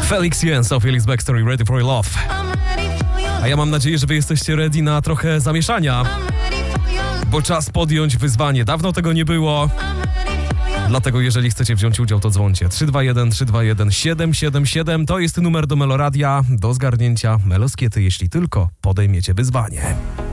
Felix Jens, Felix Baxter, Ready for Love. A ja mam nadzieję, że wy jesteście ready na trochę zamieszania, bo czas podjąć wyzwanie. Dawno tego nie było. Dlatego jeżeli chcecie wziąć udział, to dzwońcie 321 777. To jest numer do Meloradia do zgarnięcia Meloskiety, jeśli tylko podejmiecie wyzwanie.